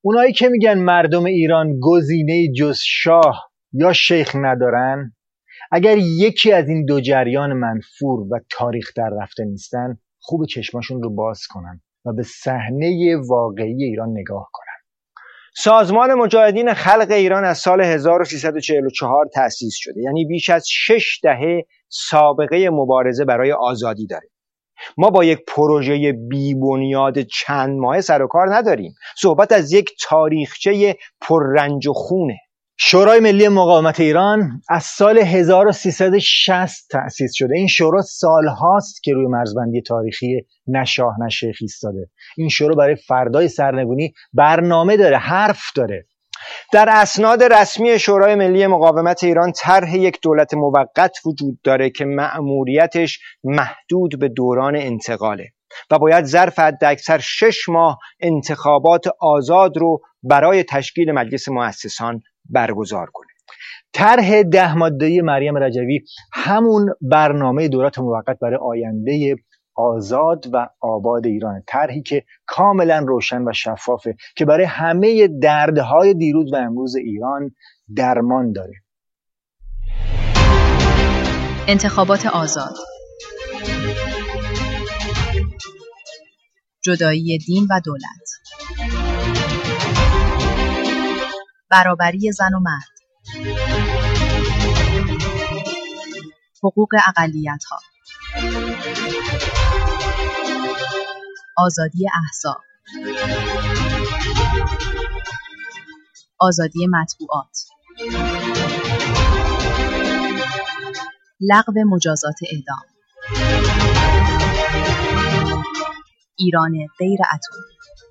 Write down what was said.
اونایی که میگن مردم ایران گزینه جز شاه یا شیخ ندارن، اگر یکی از این دو جریان منفور و تاریخ در رفته نیستن، خوب چشماشون رو باز کنن و به صحنه واقعی ایران نگاه کنن. سازمان مجاهدین خلق ایران از سال 1344 تأسیس شده، یعنی بیش از 6 دهه سابقه مبارزه برای آزادی داره. ما با یک پروژه بی بنیاد چند ماه سر و کار نداریم. صحبت از یک تاریخچه پررنج و خونه. شورای ملی مقاومت ایران از سال 1360 تأسیس شده. این شورا سالهاست که روی مرزبندی تاریخی نه شاه نه شیخ ایستاده. این شورا برای فردای سرنگونی برنامه داره، حرف داره. در اسناد رسمی شورای ملی مقاومت ایران طرح یک دولت موقت وجود داره که مأموریتش محدود به دوران انتقاله و باید ظرف حداکثر 6 ماه انتخابات آزاد رو برای تشکیل مجلس مؤسسان برگزار کنه. طرح 10 ماده‌ای مریم رجوی همون برنامه دولت موقت برای آینده آزاد و آباد ایران، طرحی که کاملا روشن و شفافه که برای همه دردهای دیروز و امروز ایران درمان داره. انتخابات آزاد، جدایی دین و دولت، برابری زن و مرد، حقوق اقلیت‌ها، آزادی احزاب، آزادی مطبوعات، لغو مجازات اعدام، ایران غیر اتمی.